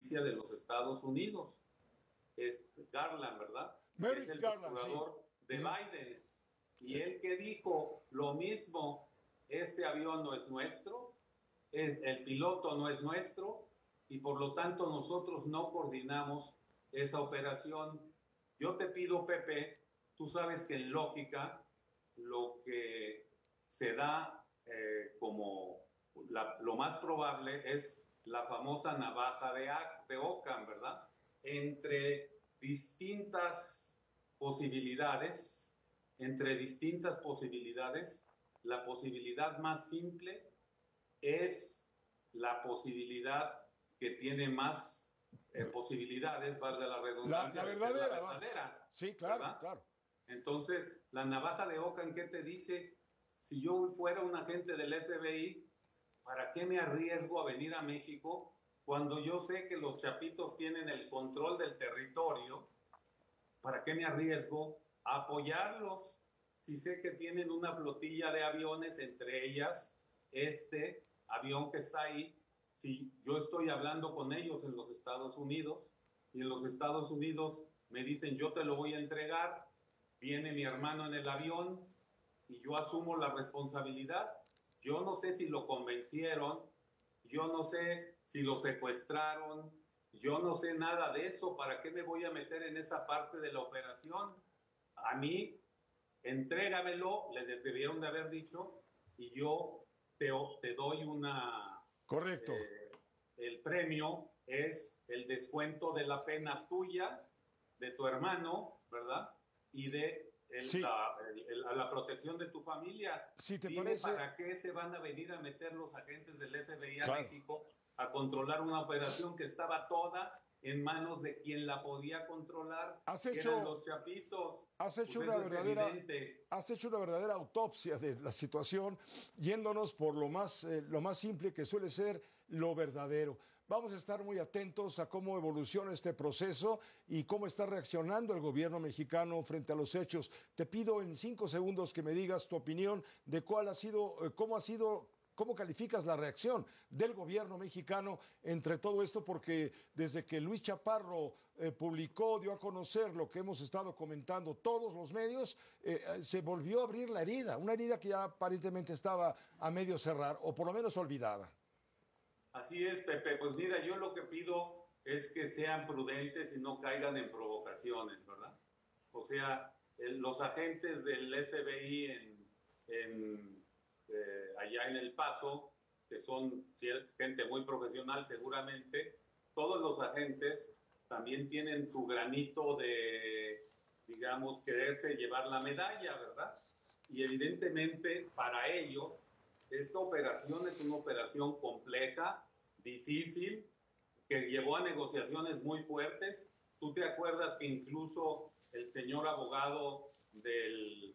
Justicia de los Estados Unidos, es Garland, ¿verdad? Merrick es el Garland, procurador de Biden. Y él que dijo lo mismo, este avión no es nuestro, el piloto no es nuestro, y por lo tanto nosotros no coordinamos esa operación. Yo te pido, Pepe, tú sabes que en lógica lo que se da como lo más probable es la famosa navaja de Ockham, ¿verdad? Entre distintas posibilidades, la posibilidad más simple es la posibilidad que tiene más posibilidades, valga la redundancia, La de ser la verdadera, verdadera. Sí, claro, ¿verdad? claro. Entonces, la navaja de Ockham, ¿qué te dice? Si yo fuera un agente del FBI, ¿para qué me arriesgo a venir a México cuando yo sé que los chapitos tienen el control del territorio? ¿Para qué me arriesgo a apoyarlos si sé que tienen una flotilla de aviones, entre ellas este avión que está ahí? Si yo estoy hablando con ellos en los Estados Unidos y en los Estados Unidos me dicen yo te lo voy a entregar, viene mi hermano en el avión y yo asumo la responsabilidad. Yo no sé si lo convencieron, yo no sé si lo secuestraron, yo no sé nada de eso. ¿Para qué me voy a meter en esa parte de la operación? A mí, entrégamelo, le debieron de haber dicho, y yo te doy una... Correcto. El premio es el descuento de la pena tuya, de tu hermano, ¿verdad? Y de Sí. la protección de tu familia. Si te Dime parece... para qué se van a venir a meter los agentes del FBI a Claro. México a controlar una operación que estaba toda en manos de quien la podía controlar, que eran los chapitos. Has hecho Pues has hecho una verdadera autopsia de la situación, yéndonos por lo más simple, que suele ser lo verdadero. Vamos a estar muy atentos a cómo evoluciona este proceso y cómo está reaccionando el gobierno mexicano frente a los hechos. Te pido en 5 segundos que me digas tu opinión de cómo calificas la reacción del gobierno mexicano entre todo esto, porque desde que Luis Chaparro dio a conocer lo que hemos estado comentando todos los medios, se volvió a abrir la herida, una herida que ya aparentemente estaba a medio cerrar, o por lo menos olvidada. Así es, Pepe. Pues mira, yo lo que pido es que sean prudentes y no caigan en provocaciones, ¿verdad? O sea, los agentes del FBI allá en El Paso, que son gente muy profesional seguramente, todos los agentes también tienen su granito de, digamos, quererse llevar la medalla, ¿verdad? Y evidentemente para ellos esta operación es una operación compleja, difícil, que llevó a negociaciones muy fuertes. ¿Tú te acuerdas que incluso el señor abogado de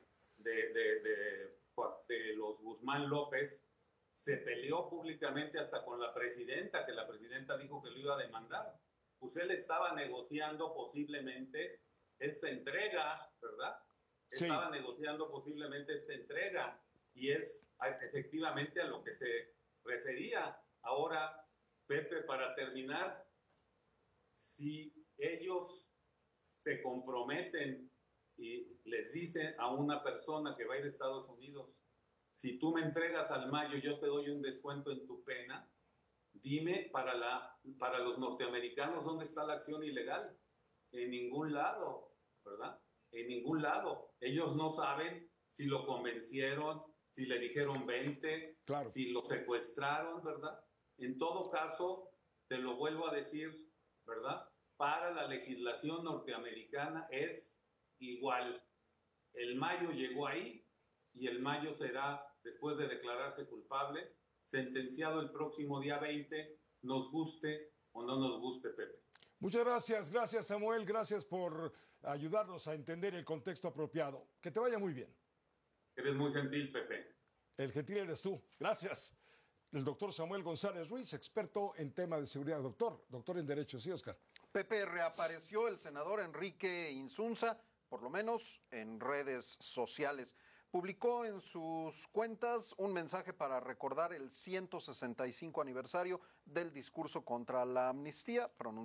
los Guzmán López se peleó públicamente hasta con la presidenta, que la presidenta dijo que lo iba a demandar? Pues él estaba negociando posiblemente esta entrega, ¿verdad? Sí. Estaba negociando posiblemente esta entrega, y es efectivamente a lo que se refería. Ahora, Pepe, para terminar, si ellos se comprometen y les dicen a una persona que va a ir a Estados Unidos, si tú me entregas al Mayo, yo te doy un descuento en tu pena, dime para los norteamericanos dónde está la acción ilegal. En ningún lado, ¿verdad? En ningún lado. Ellos no saben si lo convencieron, si le dijeron 20, claro, si lo secuestraron, ¿verdad? En todo caso, te lo vuelvo a decir, ¿verdad? Para la legislación norteamericana es igual. El Mayo llegó ahí y el Mayo será, después de declararse culpable, sentenciado el próximo día 20, nos guste o no nos guste, Pepe. Muchas gracias Samuel, gracias por ayudarnos a entender el contexto apropiado. Que te vaya muy bien. Eres muy gentil, Pepe. El gentil eres tú, gracias. El doctor Samuel González Ruiz, experto en tema de seguridad, doctor en Derecho. Sí, Oscar. Pepe, reapareció el senador Enrique Insunza, por lo menos en redes sociales. Publicó en sus cuentas un mensaje para recordar el 165 aniversario del discurso contra la amnistía,